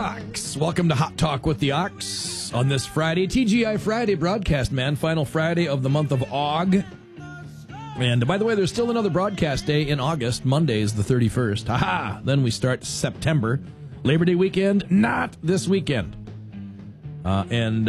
Ox. Welcome to Hot Talk with the Ox on this Friday, TGI Friday broadcast, man. Final Friday of the month of Aug. And by the way, there's still another broadcast day in August. Monday is the 31st. Haha! Then we start September. Labor Day weekend, not this weekend. Kind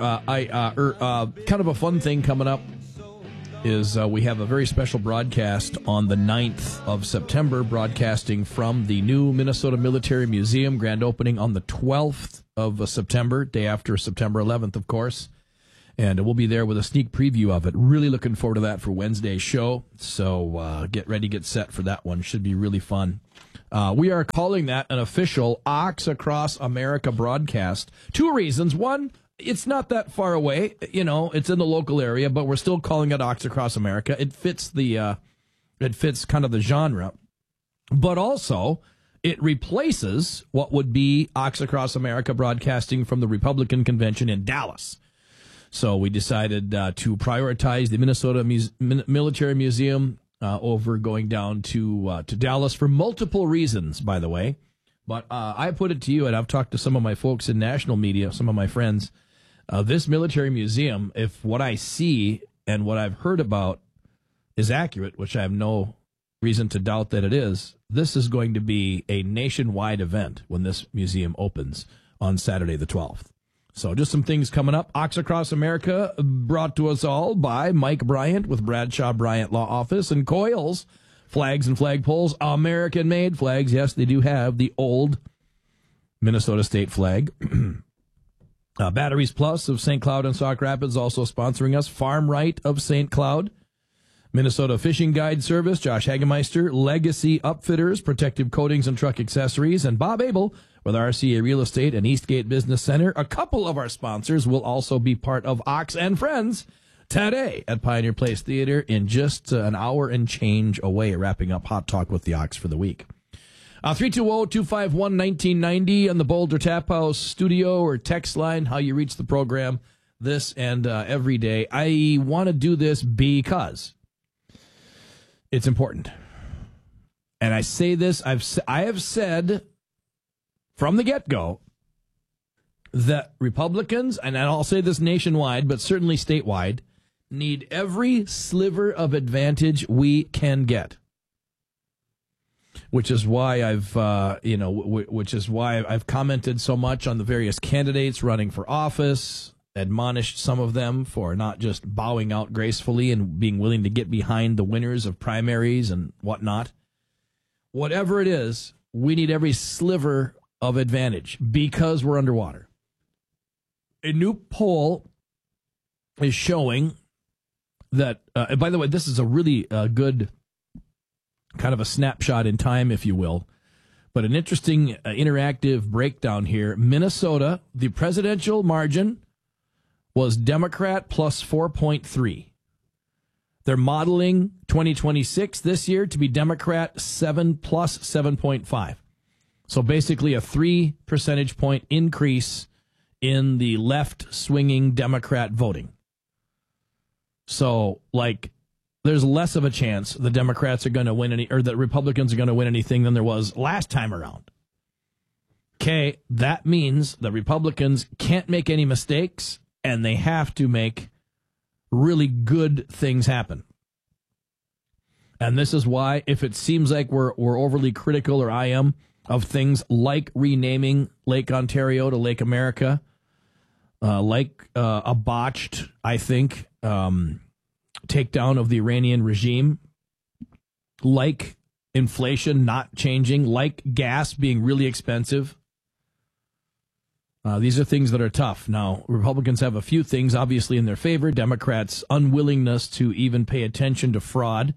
of a fun thing coming up is we have a very special broadcast on the 9th of September, broadcasting from the new Minnesota Military Museum, grand opening on the 12th of September, day after September 11th, of course. And we'll be there with a sneak preview of it. Really looking forward to that for Wednesday's show. So get ready, get set for that one. Should be really fun. We are calling that an official Ox Across America broadcast. Two reasons. One, it's not that far away. You know, it's in the local area, but we're still calling it Ox Across America. It fits kind of the genre. But also, it replaces what would be Ox Across America broadcasting from the Republican convention in Dallas. So we decided to prioritize the Minnesota Military Museum over going down to Dallas for multiple reasons, by the way. But I put it to you, and I've talked to some of my folks in national media, some of my friends. This military museum, if what I see and what I've heard about is accurate, which I have no reason to doubt that it is, this is going to be a nationwide event when this museum opens on Saturday the 12th. So just some things coming up. Ox Across America, brought to us all by Mike Bryant with Bradshaw Bryant Law Office and Coils Flags and Flagpoles, American-made flags. Yes, they do have the old Minnesota state flag. Batteries Plus of St. Cloud and Sauk Rapids also sponsoring us. Farm Right of St. Cloud. Minnesota Fishing Guide Service, Josh Hagemeister. Legacy Upfitters, Protective Coatings and Truck Accessories. And Bob Abel with RCA Real Estate and Eastgate Business Center. A couple of our sponsors will also be part of Ox and Friends today at Pioneer Place Theater in just an hour and change away, wrapping up Hot Talk with the Ox for the week. 320-251-1990 on the Boulder Tap House studio or text line, how you reach the program this and every day. I want to do this because it's important. And I say this, I have said from the get-go that Republicans, and I'll say this nationwide, but certainly statewide, need every sliver of advantage we can get. Which is why I've commented so much on the various candidates running for office, admonished some of them for not just bowing out gracefully and being willing to get behind the winners of primaries and whatnot. Whatever it is, we need every sliver of advantage because we're underwater. A new poll is showing that, by the way, this is a really good kind of a snapshot in time, if you will, but an interesting interactive breakdown here. Minnesota, the presidential margin was Democrat plus 4.3. They're modeling 2026 this year to be Democrat 7 plus 7.5. So basically a 3 percentage point increase in the left-swinging Democrat voting. So, there's less of a chance the Democrats are going to win or that Republicans are going to win anything than there was last time around. Okay, that means the Republicans can't make any mistakes, and they have to make really good things happen. And this is why, if it seems like we're overly critical, or I am, of things like renaming Lake Ontario to Lake America, a botched, I think, takedown of the Iranian regime, like inflation not changing, like gas being really expensive. These are things that are tough. Now, Republicans have a few things obviously in their favor. Democrats' unwillingness to even pay attention to fraud,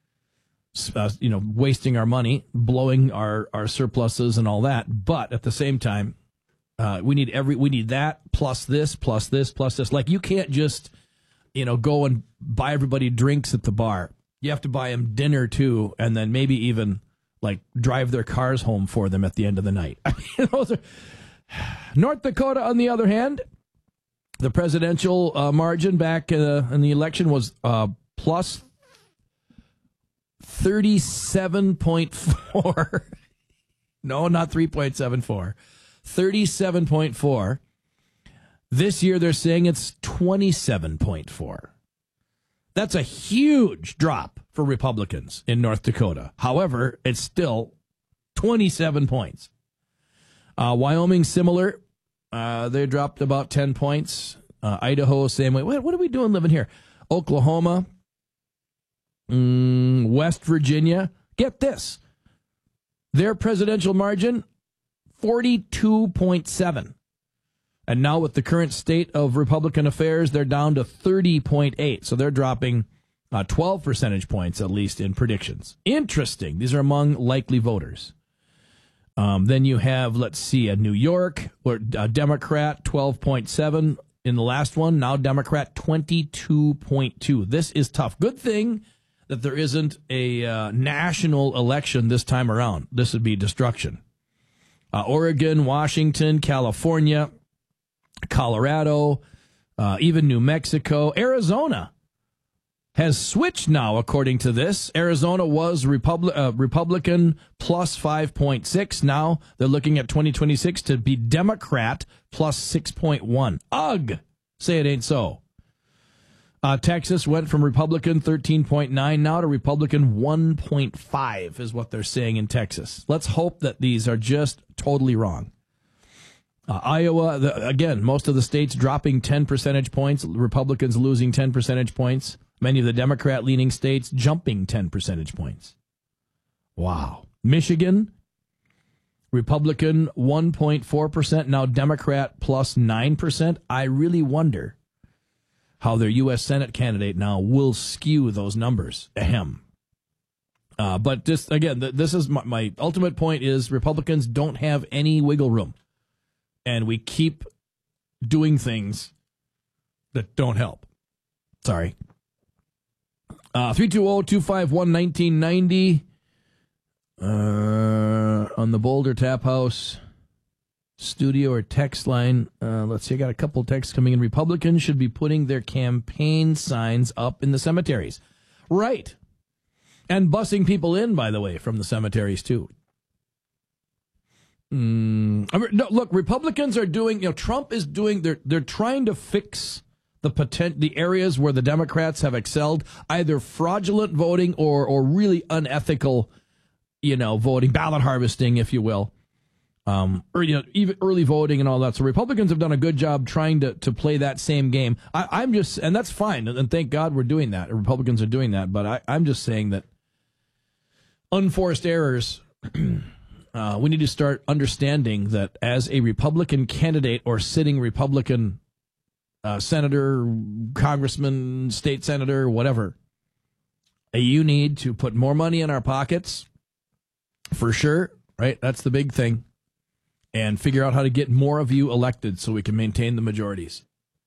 wasting our money, blowing our surpluses and all that. But at the same time, we need that plus this, plus this, plus this. Like, you can't just, go and buy everybody drinks at the bar. You have to buy them dinner too, and then maybe even drive their cars home for them at the end of the night. North Dakota, on the other hand, the presidential margin back in the election was plus 37.4. No, not 3.74. 37.4. This year they're saying it's 27.4. That's a huge drop for Republicans in North Dakota. However, it's still 27 points. Wyoming, similar. They dropped about 10 points. Idaho, same way. What are we doing living here? Oklahoma, West Virginia. Get this. Their presidential margin, 42.7. And now with the current state of Republican affairs, they're down to 30.8. So they're dropping 12 percentage points, at least, in predictions. Interesting. These are among likely voters. Then you have, let's see, New York, where Democrat 12.7 in the last one. Now Democrat 22.2. This is tough. Good thing that there isn't a national election this time around. This would be destruction. Oregon, Washington, California, Colorado, even New Mexico. Arizona has switched now, according to this. Arizona was Republican plus 5.6. Now they're looking at 2026 to be Democrat plus 6.1. Ugh! Say it ain't so. Texas went from Republican 13.9 now to Republican 1.5 is what they're saying in Texas. Let's hope that these are just totally wrong. Iowa, again, most of the states dropping 10 percentage points, Republicans losing 10 percentage points. Many of the Democrat-leaning states jumping 10 percentage points. Wow. Michigan, Republican 1.4%, now Democrat plus 9%. I really wonder how their U.S. Senate candidate now will skew those numbers. Ahem. But this, again, this is my ultimate point is Republicans don't have any wiggle room. And we keep doing things that don't help. Sorry. 320-251-1990 on the Boulder Tap House studio or text line. Let's see, I got a couple texts coming in. Republicans should be putting their campaign signs up in the cemeteries. Right. And busing people in, by the way, from the cemeteries, too. No, look, Republicans are doing, Trump is doing, they're trying to fix the areas where the Democrats have excelled, either fraudulent voting or really unethical, voting, ballot harvesting, if you will, or even early voting and all that. So Republicans have done a good job trying to play that same game. I'm just, and that's fine, and thank God we're doing that. Republicans are doing that, but I'm just saying that unforced errors. We need to start understanding that as a Republican candidate or sitting Republican senator, congressman, state senator, whatever, you need to put more money in our pockets, for sure, right? That's the big thing. And figure out how to get more of you elected so we can maintain the majorities.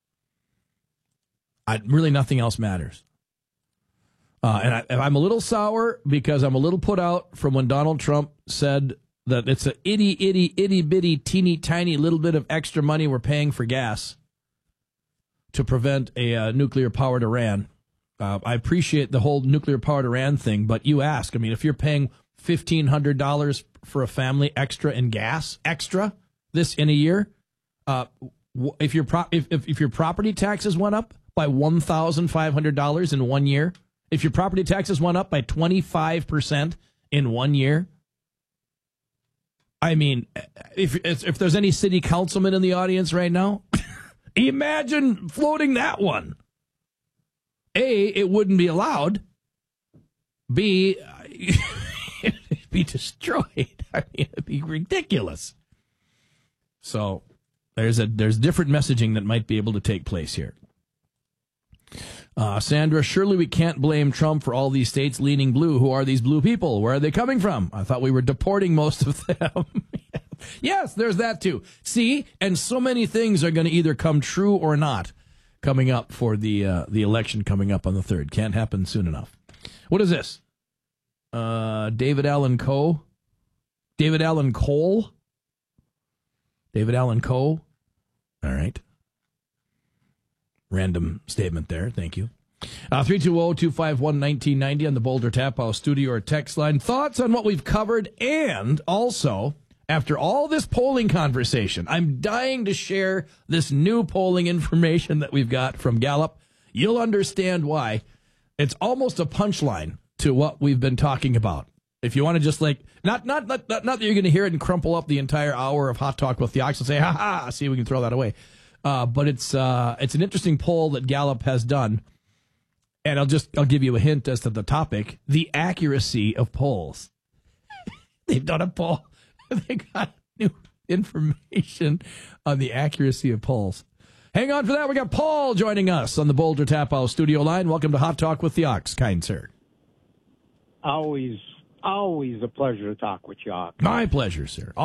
Really, nothing else matters. And I'm a little sour because I'm a little put out from when Donald Trump said that it's a itty bitty, teeny tiny little bit of extra money we're paying for gas to prevent a nuclear-powered Iran. I appreciate the whole nuclear-powered Iran thing, but you ask, if you're paying $1,500 for a family extra in gas, this in a year, if your property taxes went up by $1,500 in 1 year, if your property taxes went up by 25% in 1 year, if there's any city councilman in the audience right now, imagine floating that one. A, it wouldn't be allowed. B, it'd be destroyed. It'd be ridiculous. So there's different messaging that might be able to take place here. Sandra, surely we can't blame Trump for all these states leaning blue. Who are these blue people? Where are they coming from? I thought we were deporting most of them. Yes, there's that too. See, and so many things are going to either come true or not coming up for the election coming up on the 3rd. Can't happen soon enough. What is this? David Allan Coe? David Allan Cole? David Allan Coe? All right. Random statement there. Thank you. 320-251-1990 on the Boulder Tap House studio or text line. Thoughts on what we've covered and also after all this polling conversation, I'm dying to share this new polling information that we've got from Gallup. You'll understand why. It's almost a punchline to what we've been talking about. If you want to just not that you're going to hear it and crumple up the entire hour of Hot Talk with the Ox and say, ha ha, see, we can throw that away. But it's an interesting poll that Gallup has done. And I'll give you a hint as to the topic: the accuracy of polls. They've done a poll. They got new information on the accuracy of polls. Hang on for that. We got Paul joining us on the Boulder Tap House studio line. Welcome to Hot Talk with the Ox, kind sir. Always a pleasure to talk with you, Ox. My pleasure, sir.